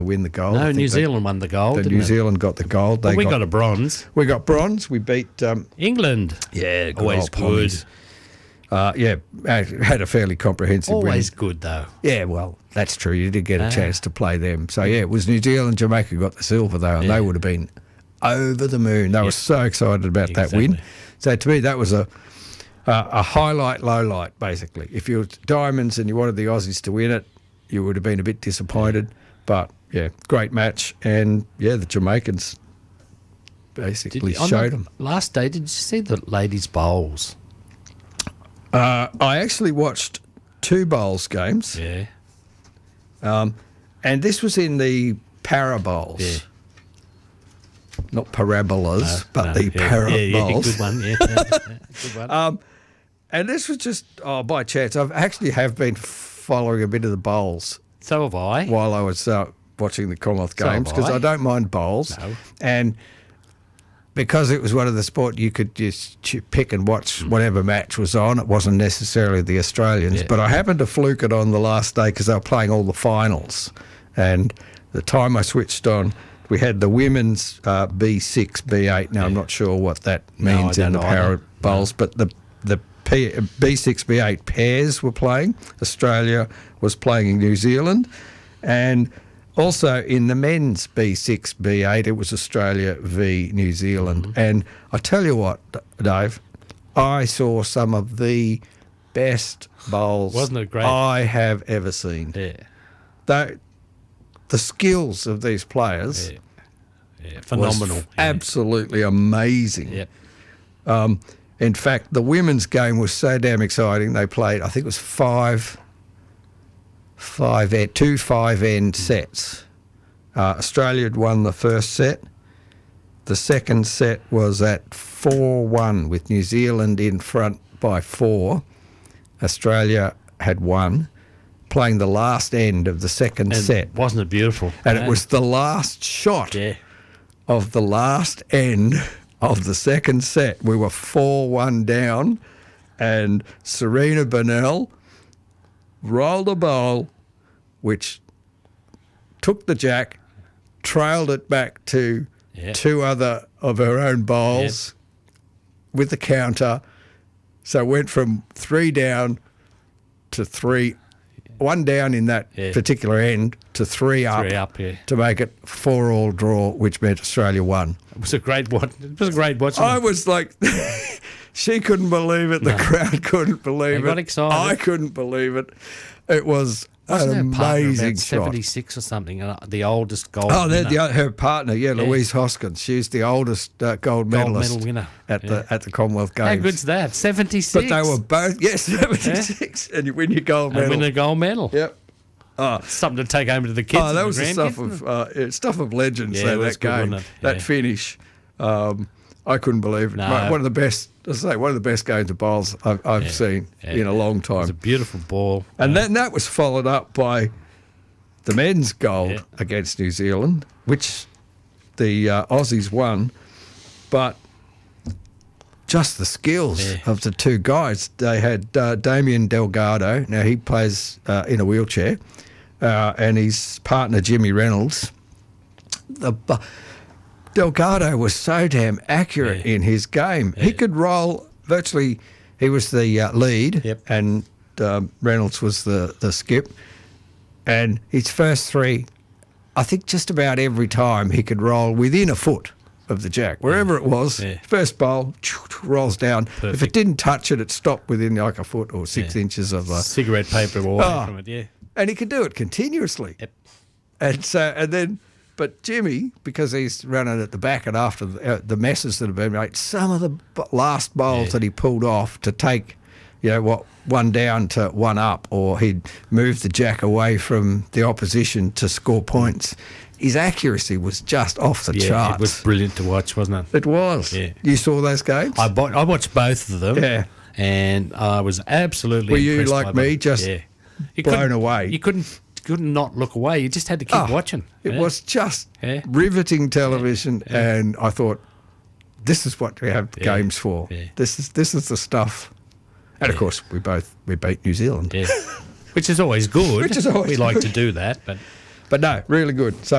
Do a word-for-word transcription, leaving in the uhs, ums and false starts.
win the gold. No, New Zealand won the gold. The didn't New it? Zealand got the gold. They Well, we got, got a bronze. we got bronze. We beat um, England. yeah, good Always old good. Pommies. Uh, yeah, had a fairly comprehensive Always win. good though. Yeah, well, that's true. You did get a Ah. chance to play them. So, yeah, it was New Zealand, Jamaica got the silver, though, and Yeah. they would have been over the moon. They were Yeah. so excited about that win. Exactly. So, to me, that was a a, a highlight, low light, basically. If you were Diamonds and you wanted the Aussies to win it, you would have been a bit disappointed. But, yeah, great match. And, yeah, the Jamaicans basically Did, on showed the them. Last day, did you see the ladies' bowls? Uh, I actually watched two bowls games. Yeah. Um, and this was in the para bowls. Yeah. Not parabolas, No, but no, the yeah, para yeah, yeah, bowls. good one, yeah. yeah, yeah, good one. Um, and this was just, oh, by chance. I've actually have been following a bit of the bowls So have I. while I was uh, watching the Commonwealth So have Games, because I. I don't mind bowls. No. And because it was one of the sport, you could just ch- pick and watch whatever match was on. It wasn't necessarily the Australians. Yeah. But I happened to fluke it on the last day because they were playing all the finals. And the time I switched on, we had the women's uh, B six, B eight. Now, I'm not sure what that No, I means in don't the know para either. bowls, but the the P, B six, B eight pairs were playing. Australia was playing in New Zealand. And also in the men's B six, B eight, it was Australia v New Zealand. Mm-hmm. And I tell you what, Dave, I saw some of the best bowls Wasn't it great? I have ever seen. Yeah. They, the skills of these players Yeah. Yeah. was Phenomenal. f- yeah. absolutely amazing. Yeah. Um, in fact, the women's game was so damn exciting. They played, I think it was five, five, end, two five-end sets. Uh, Australia had won the first set. The second set was at four one with New Zealand in front by four. Australia had won, playing the last end of the second And set. wasn't it beautiful? And Yeah. it was the last shot Yeah. of the last end of the second set. We were four one down, and Serena Burnell rolled a bowl which took the jack, trailed it back to Yeah. two other of her own bowls with the counter. So went from three down to three, one down in that Yeah. particular end to three up, Three up, yeah. to make it four all draw, which meant Australia won. It was a great watch. It was a great watch. I was like, she couldn't believe it. The crowd couldn't believe They it. got excited. I couldn't believe it. It was Wasn't an her partner amazing about shot. seventy-six or something? uh, The oldest gold Oh, winner. the, the, her partner, yeah, Louise Hoskins. She's the oldest uh, gold Gold medalist medal winner. at Yeah. the at the Commonwealth Games. How good's that? seventy-six. But they were both, yes, seventy-six, and you win your gold and medal. win a gold medal. Yep. Oh, Something to take home to the kids. oh, and that the was the stuff grandkids. of uh, it's stuff of legends. Yeah, though, it was that good, game, wasn't it? that Yeah. finish. Um, I couldn't believe it. No. One of the best, as I say, one of the best games of bowls I've, I've Yeah. seen Yeah. in a long It was a time. beautiful ball. And Uh, then that was followed up by the men's gold Yeah. against New Zealand, which the uh, Aussies won. But just the skills Yeah. of the two guys. They had uh, Damien Delgado. Now, he plays uh, in a wheelchair, uh, and his partner, Jimmy Reynolds. The bu- Delgado was so damn accurate Yeah. in his game. He could roll virtually. He was the uh, lead, Yep. and um, Reynolds was the, the skip. And his first three, I think just about every time he could roll within a foot of the jack, wherever it was. Yeah. First bowl, rolls down. If it Perfect. didn't touch it, it stopped within like a foot or six Yeah. inches of the. cigarette paper away Oh. from it, yeah. And he could do it continuously. Yep. And so, and then, but Jimmy, because he's running at the back and after the, uh, the messes that have been made, some of the b- last bowls Yeah. that he pulled off to take, you know, what one down to one up, or he'd move the jack away from the opposition to score points. His accuracy was just off the Yeah, charts. it was brilliant to watch, wasn't it? It was. Yeah. You saw those games? I, bo- I watched both of them. Yeah. And I was absolutely Were you impressed like by me, them. just yeah. You blown couldn't- away? You couldn't couldn't not look away. You just had to keep Oh, watching. It Yeah. was just Yeah. riveting television, Yeah. and I thought, this is what we have Yeah. games for. Yeah. This is this is the stuff. And of course, we both we beat New Zealand. Yeah. Which is always good. Which is always We like good. to do that, but But no, really good. So